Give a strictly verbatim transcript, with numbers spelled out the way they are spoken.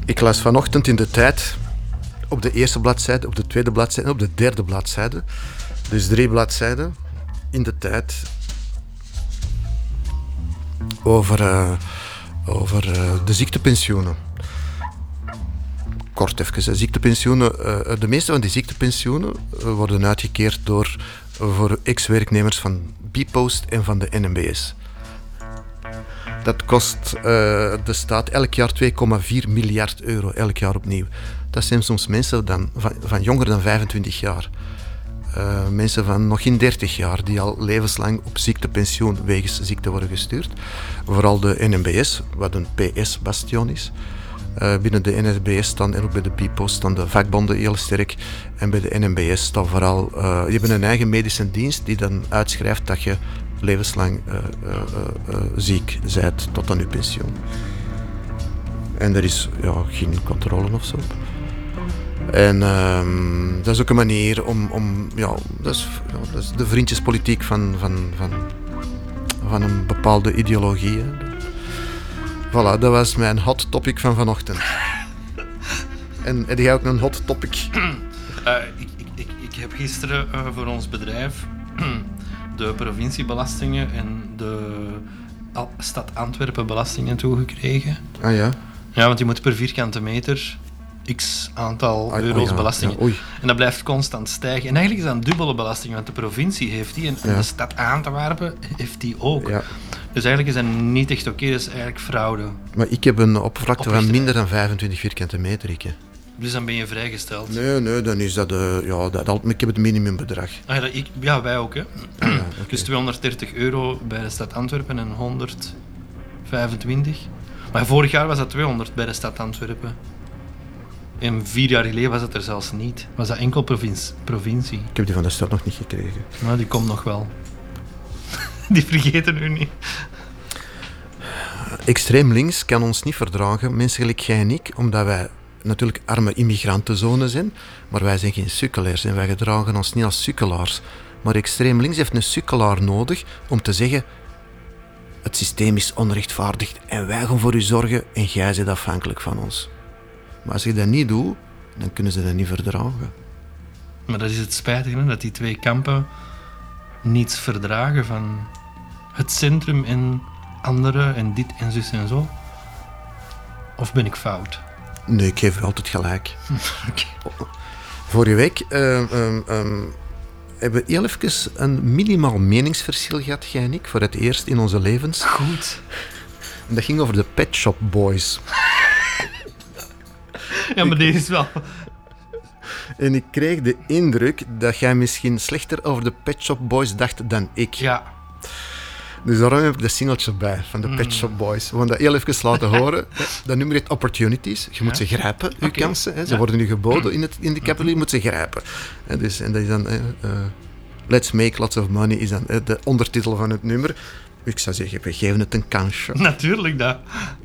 Ik las vanochtend in de Tijd op de eerste bladzijde, op de tweede bladzijde en op de derde bladzijde. Dus drie bladzijden in de Tijd over, uh, over uh, de ziektepensioenen. Kort even, de ziektepensioenen. Uh, de meeste van die ziektepensioenen uh, worden uitgekeerd door, uh, voor ex-werknemers van Bpost en van de N M B S. Dat kost uh, de staat elk jaar twee komma vier miljard euro, elk jaar opnieuw. Dat zijn soms mensen dan, van, van jonger dan vijfentwintig jaar. Uh, mensen van nog geen dertig jaar die al levenslang op ziektepensioen wegens ziekte worden gestuurd. Vooral de N M B S, wat een P S-bastion is. Uh, binnen de N M B S staan en ook bij de Bpost staan de vakbonden heel sterk. En bij de N M B S staan vooral... Uh, je hebt een eigen medische dienst die dan uitschrijft dat je levenslang uh, uh, uh, ziek bent tot aan je pensioen. En er is ja, geen controle of zo. En uh, dat is ook een manier om... om ja, dat is, ja, dat is de vriendjespolitiek van, van, van, van een bepaalde ideologie. Hè. Voilà, dat was mijn hot topic van vanochtend. En heb jij ook een hot topic? Uh, ik, ik, ik, ik heb gisteren uh, voor ons bedrijf de provinciebelastingen en de stad Antwerpen belastingen toegekregen. Ah ja? Ja, want je moet per vierkante meter x aantal ah, euro's oh ja, belastingen. Ja, oei. En dat blijft constant stijgen. En eigenlijk is dat een dubbele belasting, want de provincie heeft die en ja. de stad Antwerpen heeft die ook. Ja. Dus eigenlijk is dat niet echt oké, okay, dat is eigenlijk fraude. Maar ik heb een oppervlakte Oprichter. van minder dan vijfentwintig vierkante meter. Ik, dus dan ben je vrijgesteld? Nee, nee, dan is dat... Uh, ja, dat, ik heb het minimumbedrag. Ah, ja, dat, ik, ja, wij ook, hè. Ah, ja, okay. Dus tweehonderddertig euro bij de stad Antwerpen en honderdvijfentwintig. Maar vorig jaar was dat tweehonderd bij de stad Antwerpen. En vier jaar geleden was dat er zelfs niet. Was dat enkel provincie. provincie. Ik heb die van de stad nog niet gekregen. Maar die komt nog wel. Die vergeten u niet. Extreem links kan ons niet verdragen, mensen gelijk jij en ik, omdat wij natuurlijk arme immigrantenzone zijn, maar wij zijn geen sukkelaars en wij gedragen ons niet als sukkelaars. Maar extreem links heeft een sukkelaar nodig om te zeggen: het systeem is onrechtvaardig en wij gaan voor u zorgen en jij bent afhankelijk van ons. Maar als je dat niet doet, dan kunnen ze dat niet verdragen. Maar dat is het spijtige, hè? Dat die twee kampen niets verdragen van het centrum en anderen en dit en zus en zo. Of ben ik fout? Nee, ik geef u altijd gelijk. Okay. Vorige week uh, um, um, hebben we heel even een minimaal meningsverschil gehad, jij en ik, voor het eerst in onze levens. Goed. En dat ging over de Pet Shop Boys. Ja, maar deze is wel... En ik kreeg de indruk dat jij misschien slechter over de Pet Shop Boys dacht dan ik. Ja. Dus daarom heb ik de singeltje bij van de Pet Shop Boys. We gaan dat heel even laten horen. Dat nummer heet Opportunities. Je moet ja. ze grijpen, je okay. kansen. Hè. Ze ja. worden nu geboden in, het, in de capital, je moet ze grijpen. En, dus, en dat is dan... Uh, Let's make lots of money is dan uh, de ondertitel van het nummer. Ik zou zeggen, we geven het een kansje. Natuurlijk dat.